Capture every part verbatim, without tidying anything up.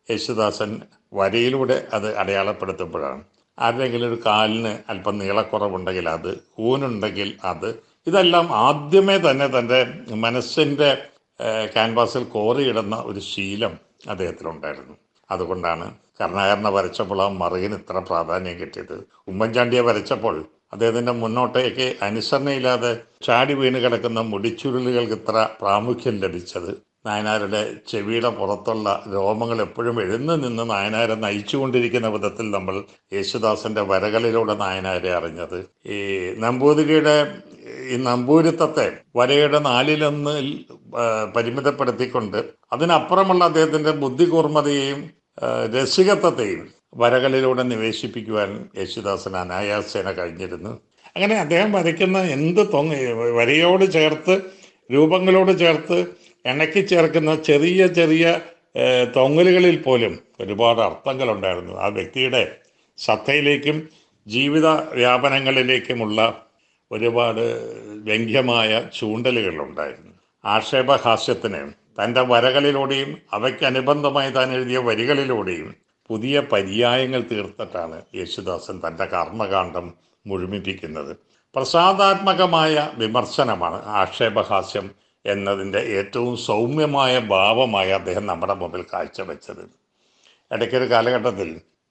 യേശുദാസൻ വരയിലൂടെ അത് അടയാളപ്പെടുത്തുമ്പോഴാണ്. ആരുടെയെങ്കിലും ഒരു കാലിന് അല്പം നീളക്കുറവുണ്ടെങ്കിൽ അത്, ഊനുണ്ടെങ്കിൽ അത്, ഇതെല്ലാം ആദ്യമേ തന്നെ തൻ്റെ മനസ്സിൻ്റെ ക്യാൻവാസിൽ കോറിയിടുന്ന ഒരു ശീലം അദ്ദേഹത്തിനുണ്ടായിരുന്നു. അതുകൊണ്ടാണ് കരുണാകരനെ വരച്ചപ്പോൾ ആ മറുകിന് ഇത്ര പ്രാധാന്യം കിട്ടിയത്. ഉമ്മൻചാണ്ടിയെ വരച്ചപ്പോൾ അദ്ദേഹത്തിൻ്റെ മുന്നോട്ടേക്ക് അനുസരണയില്ലാതെ ചാടി വീണ് കിടക്കുന്ന മുടിച്ചുരുളുകൾക്ക് ഇത്ര പ്രാമുഖ്യം ലഭിച്ചത്. നായനാരുടെ ചെവിയുടെ പുറത്തുള്ള രോമങ്ങൾ എപ്പോഴും എഴുന്നു നിന്ന് നായനാരെ നയിച്ചുകൊണ്ടിരിക്കുന്ന വിധത്തിൽ നമ്മൾ യേശുദാസന്റെ വരകളിലൂടെ നായനാരെ അറിഞ്ഞത്. ഈ നമ്പൂതിരിയുടെ ഈ നമ്പൂരിത്തത്തെ വരയുടെ നാലിലൊന്നിൽ പരിമിതപ്പെടുത്തിക്കൊണ്ട് അതിനപ്പുറമുള്ള അദ്ദേഹത്തിന്റെ ബുദ്ധികൂർമ്മതയെയും രസികത്വത്തെയും വരകളിലൂടെ നിവേശിപ്പിക്കുവാൻ യേശുദാസന് അനായാസേന കഴിഞ്ഞിരുന്നു. അങ്ങനെ അദ്ദേഹം വരയ്ക്കുന്ന എന്ത് തൊങ്ങ വരയോട് ചേർത്ത് രൂപങ്ങളോട് ചേർത്ത് ഇണക്കി ചേർക്കുന്ന ചെറിയ ചെറിയ തൊങ്ങലുകളിൽ പോലും ഒരുപാട് അർത്ഥങ്ങളുണ്ടായിരുന്നു. ആ വ്യക്തിയുടെ ശ്രദ്ധയിലേക്കും ജീവിത വ്യാപനങ്ങളിലേക്കുമുള്ള ഒരുപാട് വ്യംഗ്യമായ ചൂണ്ടലുകളുണ്ടായിരുന്നു. ആക്ഷേപഹാസ്യത്തിന് തൻ്റെ വരകളിലൂടെയും അവയ്ക്കനുബന്ധമായി താൻ എഴുതിയ വരികളിലൂടെയും പുതിയ പര്യായങ്ങൾ തീർത്തിട്ടാണ് യേശുദാസൻ തൻ്റെ കർമ്മകാണ്ഡം മുഴുമിപ്പിക്കുന്നത്. പ്രസാദാത്മകമായ വിമർശനമാണ് ആക്ഷേപഹാസ്യം എന്നതിൻ്റെ ഏറ്റവും സൗമ്യമായ ഭാവമായി അദ്ദേഹം നമ്മുടെ മുമ്പിൽ കാഴ്ചവെച്ചത്. ഇടയ്ക്കൊരു കാലഘട്ടത്തിൽ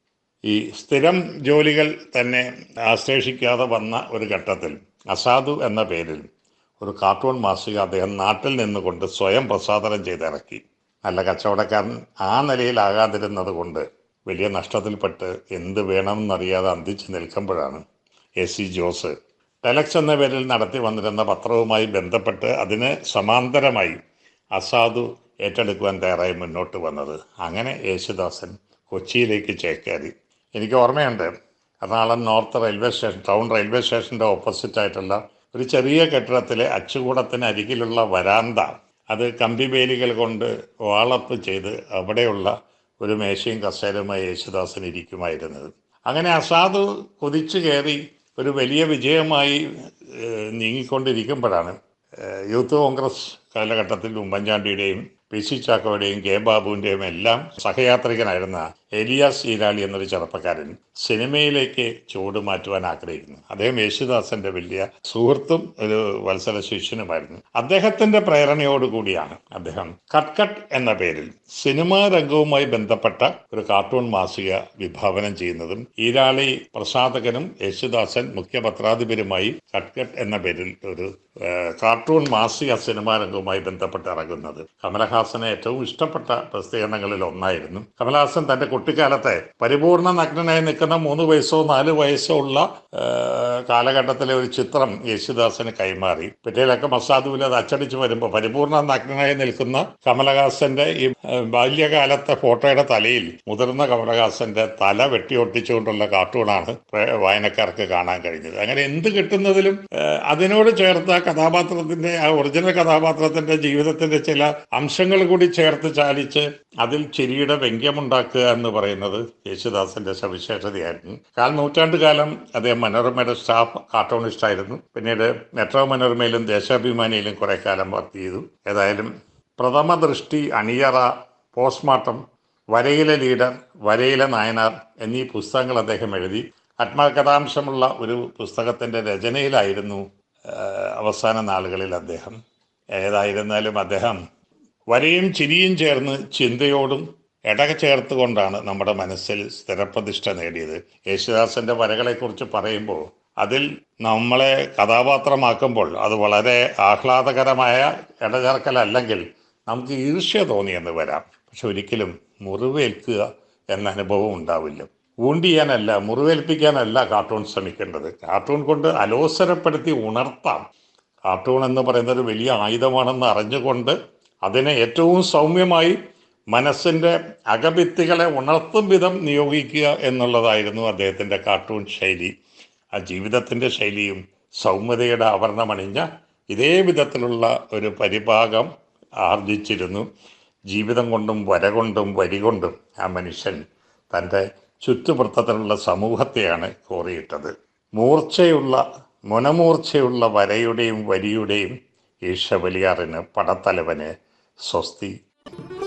ഈ സ്ഥിരം ജോലികൾ തന്നെ ആശ്ലേഷിക്കാതെ വന്ന ഒരു ഘട്ടത്തിൽ അസാധു എന്ന പേരിൽ ഒരു കാർട്ടൂൺ മാസിക അദ്ദേഹം നാട്ടിൽ നിന്നുകൊണ്ട് സ്വയം പ്രസാദനം ചെയ്തിറക്കി. നല്ല കച്ചവടക്കാരൻ ആ നിലയിലാകാതിരുന്നത് കൊണ്ട് വലിയ നഷ്ടത്തിൽപ്പെട്ട് എന്ത് വേണമെന്നറിയാതെ അന്തിച്ച് നിൽക്കുമ്പോഴാണ് എ സി ജോസ് ടെലക്സ് എന്ന പേരിൽ നടത്തി വന്നിരുന്ന പത്രവുമായി ബന്ധപ്പെട്ട് അതിന് സമാന്തരമായി അസാധു ഏറ്റെടുക്കുവാൻ തയ്യാറായി മുന്നോട്ട് വന്നത്. അങ്ങനെ യേശുദാസൻ കൊച്ചിയിലേക്ക് ചേക്കേറി. എനിക്ക് ഓർമ്മയുണ്ട്, Ernakulam north railway station town railway സ്റ്റേഷൻ്റെ ഓപ്പോസിറ്റായിട്ടുള്ള ഒരു ചെറിയ കെട്ടിടത്തിലെ അച്ചുകൂടത്തിന് അരികിലുള്ള വരാന്ത അത് കമ്പിവേലികൾ കൊണ്ട് വാളപ്പ് ചെയ്ത് അവിടെയുള്ള ഒരു മേശയും കസേരയുമായി യേശുദാസൻ ഇരിക്കുമായിരുന്നത്. അങ്ങനെ അസാധു കുതിച്ചു കയറി ഒരു വലിയ വിജയമായി നീങ്ങിക്കൊണ്ടിരിക്കുമ്പോഴാണ് യൂത്ത് കോൺഗ്രസ് കാലഘട്ടത്തിൽ ഉമ്മൻചാണ്ടിയുടെയും പി സി ചാക്കോയുടെയും കെ ബാബുവിൻ്റെയും എല്ലാം സഹയാത്രികനായിരുന്ന എലിയാസ് ഈരാളി എന്നൊരു ചെറുപ്പക്കാരൻ സിനിമയിലേക്ക് ചുവട് മാറ്റുവാൻ ആഗ്രഹിക്കുന്നു. അദ്ദേഹം യേശുദാസന്റെ വലിയ സുഹൃത്തും ഒരു വത്സല ശിഷ്യനുമായിരുന്നു. അദ്ദേഹത്തിന്റെ പ്രേരണയോടുകൂടിയാണ് അദ്ദേഹം കട്ട് കട്ട് എന്ന പേരിൽ സിനിമാ രംഗവുമായി ബന്ധപ്പെട്ട ഒരു കാർട്ടൂൺ മാസിക വിഭാവനം ചെയ്യുന്നതും ഈരാളി പ്രസാധകനും യേശുദാസൻ മുഖ്യ പത്രാധിപരുമായി കട്ട് കട്ട് എന്ന പേരിൽ ഒരു കാർട്ടൂൺ മാസിക സിനിമാ രംഗവുമായി ബന്ധപ്പെട്ട് ഇറങ്ങുന്നത്. കമലഹാസന് ഏറ്റവും ഇഷ്ടപ്പെട്ട പ്രസിദ്ധീകരണങ്ങളിൽ ഒന്നായിരുന്നു. കമലഹാസൻ തന്റെ കുട്ടിക്കാലത്തെ പരിപൂർണ നഗ്നനായി നിൽക്കുന്ന മൂന്ന് വയസ്സോ നാല് വയസ്സോ ഉള്ള കാലഘട്ടത്തിലെ ഒരു ചിത്രം യേശുദാസന് കൈമാറി. പിറ്റേലൊക്കെ മസാദുവിൽ അത് അച്ചടിച്ചു വരുമ്പോൾ പരിപൂർണ നഗ്നനായി നിൽക്കുന്ന കമലഹാസന്റെ ഈ ബാല്യകാലത്തെ ഫോട്ടോയുടെ തലയിൽ മുതിർന്ന കമലഹാസന്റെ തല വെട്ടിയൊട്ടിച്ചുകൊണ്ടുള്ള കാർട്ടൂണാണ് വായനക്കാർക്ക് കാണാൻ കഴിഞ്ഞത്. അങ്ങനെ എന്ത് കിട്ടുന്നതിലും അതിനോട് ചേർത്ത കഥാപാത്രത്തിന്റെ ആ ഒറിജിനൽ കഥാപാത്രത്തിന്റെ ജീവിതത്തിന്റെ ചില അംശങ്ങൾ കൂടി ചേർത്ത് ചാലിച്ച് അതിൽ ചിരിയുടെ വ്യംഗ്യമുണ്ടാക്കുക എന്ന് പറയുന്നത് യേശുദാസന്റെ സവിശേഷതയായിരുന്നു. കാൽ നൂറ്റാണ്ട് കാലം അദ്ദേഹം മനോരമയുടെ സ്റ്റാഫ് കാർട്ടൂണിസ്റ്റ് ആയിരുന്നു. പിന്നീട് മെട്രോ മനോരമയിലും ദേശാഭിമാനിയിലും കുറെ കാലം വർക്ക് ചെയ്തു. ഏതായാലും പ്രഥമ ദൃഷ്ടി, അണിയറ, പോസ്റ്റ്മോർട്ടം, വരയിലെ ലീഡർ, വരയിലെ നായനാർ എന്നീ പുസ്തകങ്ങൾ അദ്ദേഹം എഴുതി. ആത്മകഥാംശമുള്ള ഒരു പുസ്തകത്തിന്റെ രചനയിലായിരുന്നു അവസാന നാളുകളിൽ അദ്ദേഹം. ഏതായിരുന്നാലും അദ്ദേഹം വരയും ചിരിയും ചേർന്ന് ചിന്തയോടും ഇടക ചേർത്തുകൊണ്ടാണ് നമ്മുടെ മനസ്സിൽ സ്ഥിരപ്രതിഷ്ഠ നേടിയത്. യേശുദാസന്റെ വരകളെക്കുറിച്ച് പറയുമ്പോൾ അതിൽ നമ്മളെ കഥാപാത്രമാക്കുമ്പോൾ അത് വളരെ ആഹ്ലാദകരമായ ഇടചേർക്കലല്ലെങ്കിൽ നമുക്ക് ഈർഷ്യ തോന്നിയെന്ന് വരാം. പക്ഷെ ഒരിക്കലും മുറിവേൽക്കുക എന്ന അനുഭവം ഉണ്ടാവില്ല. ഊണ്ടിയാനല്ല, മുറിവേൽപ്പിക്കാനല്ല കാർട്ടൂൺ ശ്രമിക്കേണ്ടത്. കാർട്ടൂൺ കൊണ്ട് അലോസരപ്പെടുത്തി ഉണർത്താം. കാർട്ടൂൺ എന്ന് പറയുന്നത് വലിയ ആയുധമാണെന്ന് അറിഞ്ഞുകൊണ്ട് അതിനെ ഏറ്റവും സൗമ്യമായി മനസ്സിൻ്റെ അകഭിത്തികളെ ഉണർത്തും വിധം നിയോഗിക്കുക എന്നുള്ളതായിരുന്നു അദ്ദേഹത്തിൻ്റെ കാർട്ടൂൺ ശൈലി. ആ ജീവിതത്തിൻ്റെ ശൈലിയും സൗമ്യതയുടെ ആവരണമണിഞ്ഞ ഇതേ വിധത്തിലുള്ള ഒരു പരിഭാഗം ആർജിച്ചിരുന്നു. ജീവിതം കൊണ്ടും വര കൊണ്ടും വരി കൊണ്ടും ആ മനുഷ്യൻ തൻ്റെ ചുറ്റുവൃത്തത്തിലുള്ള സമൂഹത്തെയാണ് കോറിയിട്ടത്. മൂർച്ചയുള്ള മുനമൂർച്ചയുള്ള വരയുടെയും വരിയുടെയും ഈ ഷെവലിയാറിന് പടത്തലവന് സ്വസ്തി.